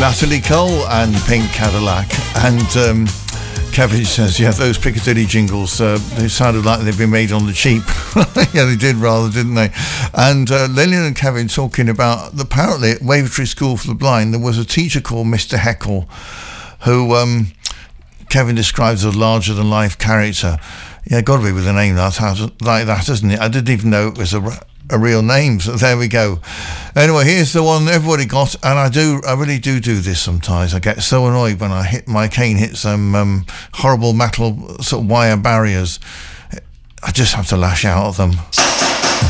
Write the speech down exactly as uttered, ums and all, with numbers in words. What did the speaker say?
Natalie Cole and Pink Cadillac. And um, Kevin says, yeah, those Piccadilly jingles, uh, they sounded like they'd been made on the cheap. Yeah, they did rather, didn't they? And uh, Lillian and Kevin talking about, apparently at Wavertree School for the Blind, there was a teacher called Mister Heckle, who um, Kevin describes as a larger-than-life character. Yeah, got to be with a name like that, isn't it? I didn't even know it was a... a real name, so there we go. Anyway, here's the one everybody got, and I do, I really do do this sometimes. I get so annoyed when I hit my cane hits some um, horrible metal sort of wire barriers. I just have to lash out at them.